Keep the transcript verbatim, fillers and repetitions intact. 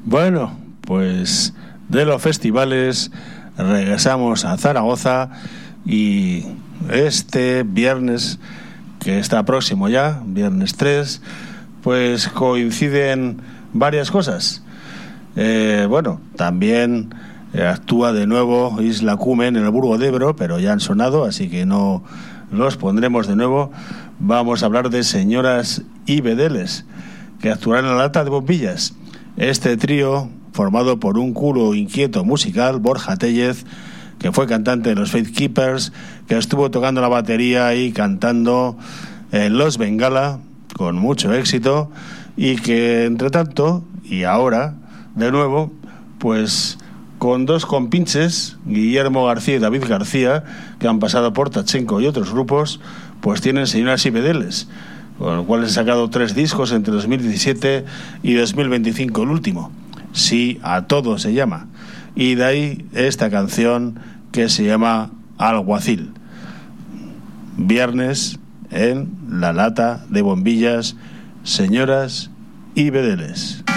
Bueno, pues de los festivales regresamos a Zaragoza y este viernes, que está próximo ya, viernes tres, pues coinciden varias cosas. Eh, bueno, también actúa de nuevo Isla Cumen en el Burgo de Ebro, pero ya han sonado, así que no los pondremos de nuevo. Vamos a hablar de Señoras y Bedeles, que actuarán en la Lata de Bombillas. Este trío, formado por un culo inquieto musical, Borja Tellez, que fue cantante de los Faith Keepers, que estuvo tocando la batería y cantando en Los Bengala con mucho éxito, y que entre tanto y ahora de nuevo, pues con dos compinches, Guillermo García y David García, que han pasado por Tachenko y otros grupos, pues tienen Señoras y Bedeles, con los cuales han sacado tres discos entre dos mil diecisiete y dos mil veinticinco, el último. Sí a todo se llama. Y de ahí esta canción que se llama Alguacil. Viernes en la Lata de Bombillas, Señoras y Bedeles.